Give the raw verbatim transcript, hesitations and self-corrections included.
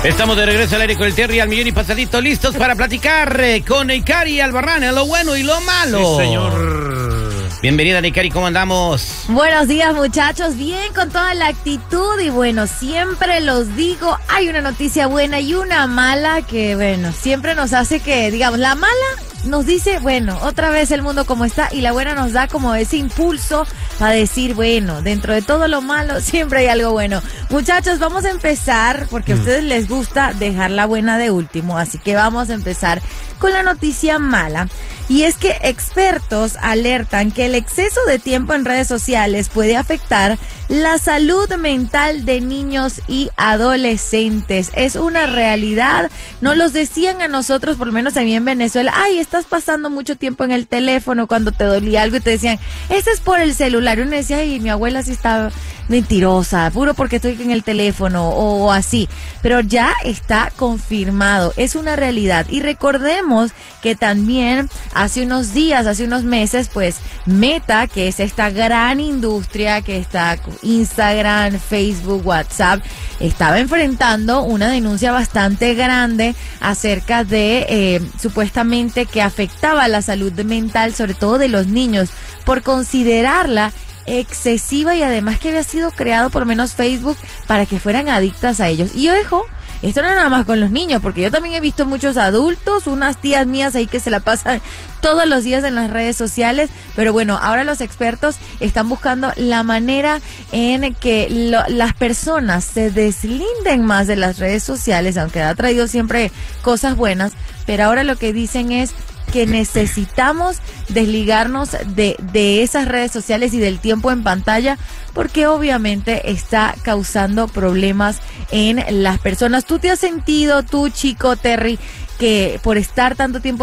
Estamos de regreso al aire con el Terry al millón y pasadito, listos para platicar eh, con Neikari Albarrán, lo bueno y lo malo. Sí, señor. Bienvenida, Neikari, ¿cómo andamos? Buenos días, muchachos, bien, con toda la actitud y bueno, siempre los digo, hay una noticia buena y una mala que bueno, siempre nos hace que, digamos, la mala nos dice, bueno, otra vez el mundo como está, y la buena nos da como ese impulso para decir, bueno, dentro de todo lo malo siempre hay algo bueno. Muchachos, vamos a empezar, porque a ustedes les gusta dejar la buena de último, así que vamos a empezar con la noticia mala. Y es que expertos alertan que el exceso de tiempo en redes sociales puede afectar la salud mental de niños y adolescentes. Es una realidad. Nos los decían a nosotros, por lo menos a mí en Venezuela, ay, estás pasando mucho tiempo en el teléfono cuando te dolía algo y te decían, ese es por el celular. Y uno decía, ay, mi abuela sí está mentirosa, puro porque estoy en el teléfono o así. Pero ya está confirmado, es una realidad. Y recordemos que también hace unos días, hace unos meses, pues Meta, que es esta gran industria que está Instagram, Facebook, WhatsApp, estaba enfrentando una denuncia bastante grande acerca de eh, supuestamente que afectaba la salud mental, sobre todo de los niños, por considerarla excesiva y además que había sido creado por lo menos Facebook para que fueran adictas a ellos. Y ojo, esto no es nada más con los niños, porque yo también he visto muchos adultos, unas tías mías ahí que se la pasan todos los días en las redes sociales, pero bueno, ahora los expertos están buscando la manera en que lo, las personas se deslinden más de las redes sociales, aunque ha traído siempre cosas buenas, pero ahora lo que dicen es que necesitamos desligarnos de, de esas redes sociales y del tiempo en pantalla, porque obviamente está causando problemas en las personas. ¿Tú te has sentido, tú chico Terry, que por estar tanto tiempo